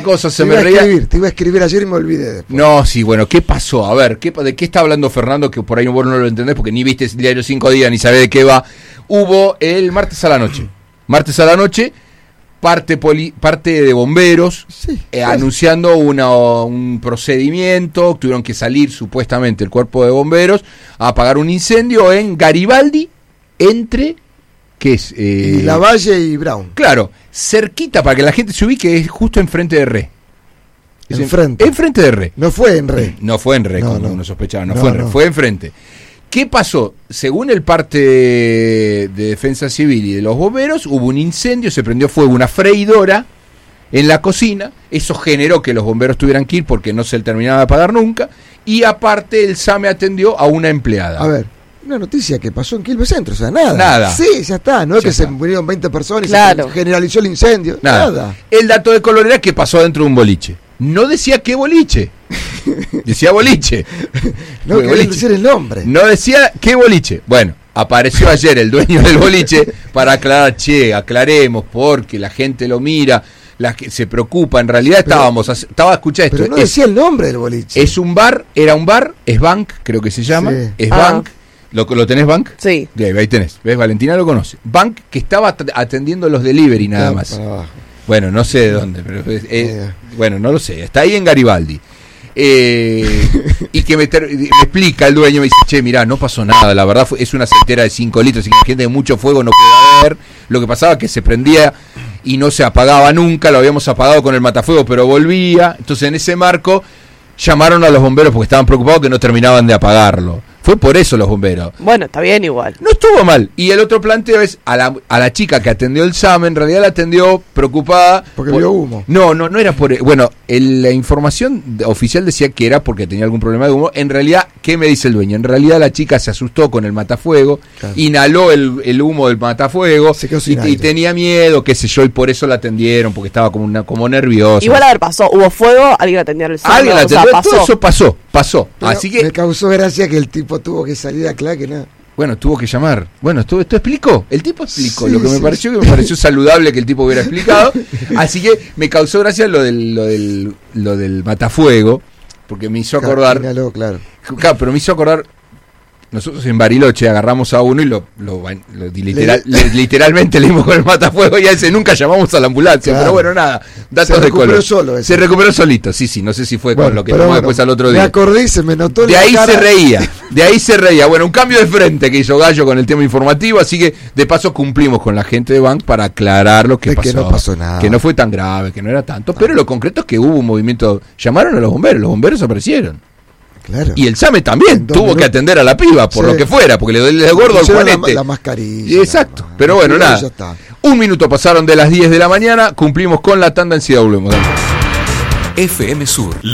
cosa, se me reía. Te iba a escribir ayer y me olvidé después. No, sí, bueno, ¿qué pasó? A ver, ¿de qué está hablando Fernando? Que por ahí vos no lo entendés porque ni viste el diario 5 días ni sabés de qué va. Hubo el martes a la noche. Parte de bomberos anunciando un procedimiento. Tuvieron que salir supuestamente el cuerpo de bomberos a apagar un incendio en Garibaldi entre... ¿Qué es? Y Lavalle y Brown. Claro, cerquita para que la gente se ubique, es justo enfrente de Re. Enfrente de Re. No fue en Re. No fue en Re, como uno sospechaba, fue en Re, no. fue enfrente. ¿Qué pasó? Según el parte de Defensa Civil y de los bomberos, hubo un incendio, se prendió fuego una freidora en la cocina, eso generó que los bomberos tuvieran que ir porque no se terminaba de apagar nunca, y aparte el SAME atendió a una empleada. A ver, una noticia que pasó en Quilmes Centro, o sea, nada. Nada. Sí, ya está, no es que se murieron 20 personas y se generalizó el incendio. Nada. El dato de color era que pasó dentro de un boliche. No decía qué boliche. Decía boliche. No quería decir el nombre. No decía qué boliche. Bueno, apareció ayer el dueño del boliche para aclarar, aclaremos, porque la gente lo mira, se preocupa. En realidad estaba escuchando esto. Pero no decía el nombre del boliche. Es un bar, era un bar, es Bank, creo que se llama. Sí. Es Bank. ¿Lo tenés, Bank? Sí. Ahí tenés. ¿Ves? Valentina lo conoce. Bank, que estaba atendiendo los delivery nada más. Bueno, no sé de dónde, pero bueno, no lo sé. Está ahí en Garibaldi. Y que me explica el dueño, me dice, mirá, no pasó nada, la verdad es una aceitera de 5 litros, y que la gente de mucho fuego no puede ver. Lo que pasaba es que se prendía y no se apagaba nunca, lo habíamos apagado con el matafuego, pero volvía. Entonces en ese marco llamaron a los bomberos porque estaban preocupados que no terminaban de apagarlo. Fue por eso los bomberos. Bueno, está bien igual. No estuvo mal. Y el otro planteo es a la chica que atendió el SAME, en realidad la atendió preocupada. Porque vio humo. No era por... Bueno, la información oficial decía que era porque tenía algún problema de humo. En realidad, ¿qué me dice el dueño? En realidad la chica se asustó con el matafuego, inhaló el humo del matafuego y tenía miedo, qué sé yo, y por eso la atendieron, porque estaba como nerviosa. Igual a ver, pasó, hubo fuego, alguien atendió el SAME. Alguien la atendió, todo eso pasó. Pero así que... Me causó gracia que el tipo tuvo que salir a aclarar que nada. Bueno, tuvo que llamar. Bueno, esto explicó. El tipo explicó lo que me pareció saludable que el tipo hubiera explicado. Así que me causó gracia lo del matafuego, porque me hizo acordar. Claro, pero me hizo acordar. Nosotros en Bariloche agarramos a uno y literalmente le dimos con el matafuego y a ese nunca llamamos a la ambulancia. Pero bueno, nada, datos de color. Se recuperó solito, sí, no sé si fue con lo que tomó después al otro día. Me acordé y se me notó de ahí cara. De ahí se reía. Bueno, un cambio de frente que hizo Gallo con el tema informativo, así que de paso cumplimos con la gente de Bank para aclarar lo que pasó. Que no pasó nada. Que no fue tan grave, que no era tanto, pero lo concreto es que hubo un movimiento. Llamaron a los bomberos aparecieron. Claro. Y el SAME también tuvo que atender a la piba por lo que fuera, porque le dio gordo al Juanete. La mascarilla. Exacto, pero bueno, nada. Un minuto pasaron de las 10 de la mañana, cumplimos con la tanda en Ciudad Volvemos. FM Sur.